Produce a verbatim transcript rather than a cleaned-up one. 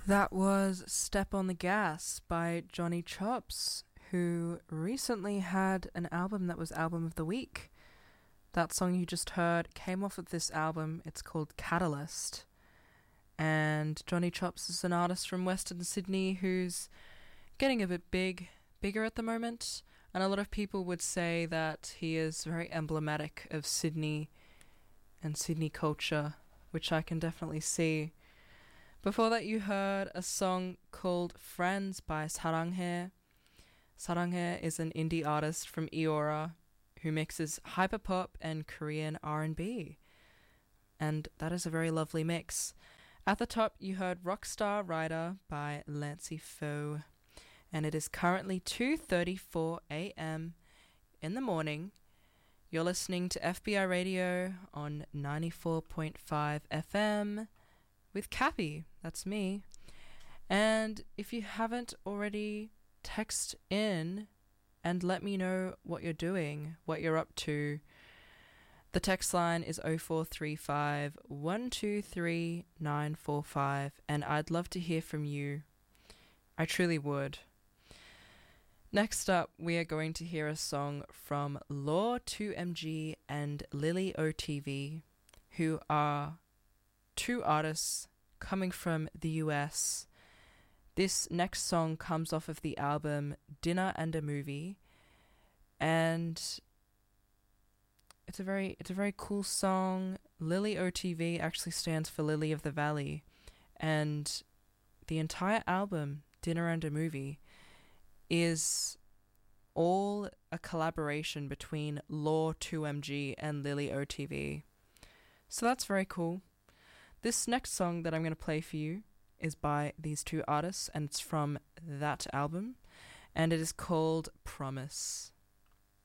That was Step on the Gas by Johnny Chops, who recently had an album that was Album of the Week. That song you just heard came off of this album. It's called Catalyst. And Johnny Chops is an artist from Western Sydney who's getting a bit big, bigger at the moment. And a lot of people would say that he is very emblematic of Sydney and Sydney culture, which I can definitely see. Before that, you heard a song called Friends by Saranghae. Saranghae is an indie artist from Eora who mixes hyperpop and Korean R and B. And that is a very lovely mix. At the top, you heard Rockstar Rider by Lancey Foe. And it is currently two thirty-four a.m. in the morning. You're listening to F B I Radio on ninety-four point five F M with Cappy. That's me. And if you haven't already, text in and let me know what you're doing, what you're up to. The text line is oh four three five, one two three, nine four five, and I'd love to hear from you. I truly would. Next up, we are going to hear a song from Law two M G and Lily O T V, who are two artists coming from the U S. This next song comes off of the album Dinner and a Movie, and it's a very it's a very cool song. Lily O T V actually stands for Lily of the Valley, and the entire album Dinner and a Movie is all a collaboration between Law two M G and Lily O T V. So that's very cool. This next song that I'm going to play for you is by these two artists, and it's from that album, and it is called Promise.